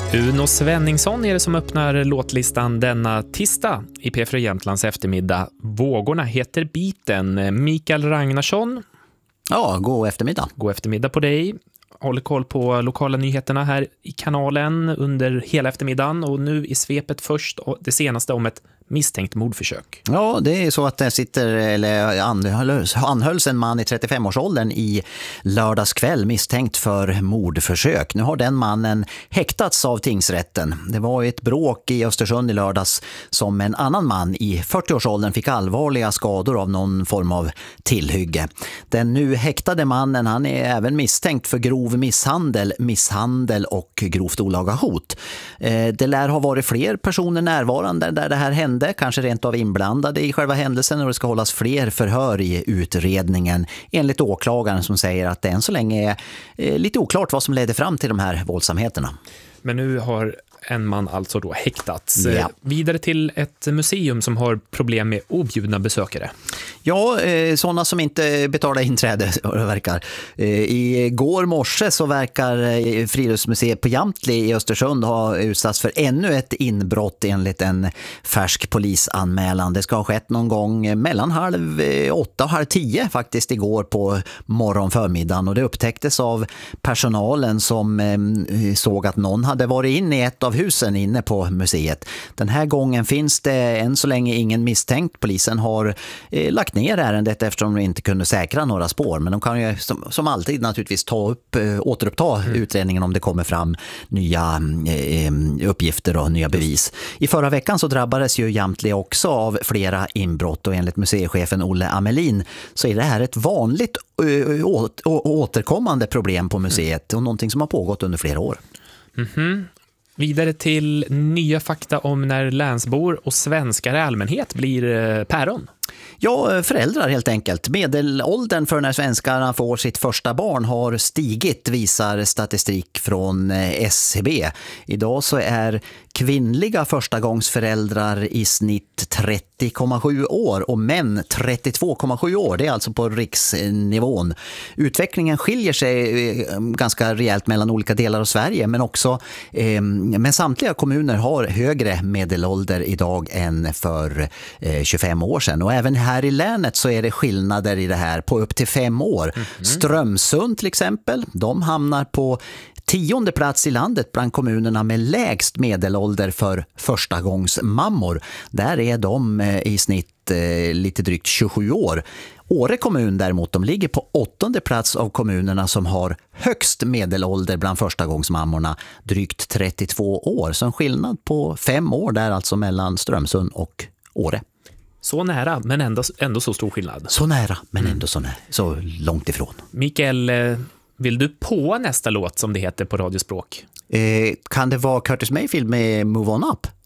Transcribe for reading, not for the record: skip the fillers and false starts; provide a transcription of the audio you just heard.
Uno Svenningsson är det som öppnar låtlistan denna tisdag i P4 Jämtlands eftermiddag. Vågorna heter biten. Mikael Ragnarsson. Ja, god eftermiddag. God eftermiddag på dig. Håller koll på lokala nyheterna här i kanalen under hela eftermiddagen. Och nu i svepet först och det senaste om ett misstänkt mordförsök. Ja, det är så att det anhölls en man i 35-årsåldern i lördagskväll misstänkt för mordförsök. Nu har den mannen häktats av tingsrätten. Det var ett bråk i Östersund i lördags som en annan man i 40-årsåldern fick allvarliga skador av någon form av tillhygge. Den nu häktade mannen, han är även misstänkt för grov misshandel och grovt olaga hot. Det lär ha varit fler personer närvarande där det här hände, kanske rent av inblandade i själva händelsen, och det ska hållas fler förhör i utredningen enligt åklagaren som säger att det än så länge är lite oklart vad som ledde fram till de här våldsamheterna. Men nu har en man alltså då häktats. Ja. Vidare till ett museum som har problem med objudna besökare. Ja, sådana som inte betalar inträde verkar. Igår morse så verkar Friluftsmuseet på Jamtli i Östersund ha utsatts för ännu ett inbrott enligt en färsk polisanmälan. Det ska ha skett någon gång mellan 7:30 och 9:30 faktiskt igår på morgonförmiddagen, och det upptäcktes av personalen som såg att någon hade varit in i ett av husen inne på museet. Den här gången finns det än så länge ingen misstänkt. Polisen har lagt ner ärendet eftersom de inte kunde säkra några spår, men de kan ju som alltid naturligtvis återuppta utredningen om det kommer fram nya uppgifter och nya bevis. I förra veckan så drabbades ju Jamtli också av flera inbrott, och enligt museichefen Olle Amelin så är det här ett vanligt återkommande problem på museet och någonting som har pågått under flera år. Vidare till nya fakta om när länsbor och svenskar i allmänhet blir päron. Ja, föräldrar helt enkelt. Medelåldern för när svenskarna får sitt första barn har stigit, visar statistik från SCB. Idag så är kvinnliga förstagångsföräldrar i snitt 30,7 år och män 32,7 år. Det är alltså på riksnivån. Utvecklingen skiljer sig ganska rejält mellan olika delar av Sverige, men samtliga kommuner har högre medelålder idag än för 25 år sedan. Och även här i länet så är det skillnader i det här på upp till 5 år. Strömsund till exempel, de hamnar på 10:e plats i landet bland kommunerna med lägst medelålder för förstagångsmammor. Där är de i snitt lite drygt 27 år. Åre kommun däremot, de ligger på 8:e plats av kommunerna som har högst medelålder bland förstagångsmammorna, drygt 32 år. Så en skillnad på 5 år där alltså mellan Strömsund och Åre. Så nära, men ändå så stor skillnad. Så nära, men ändå så långt ifrån. Mikael, vill du på nästa låt som det heter på radiospråk? Kan det vara Curtis Mayfield med Move On Up?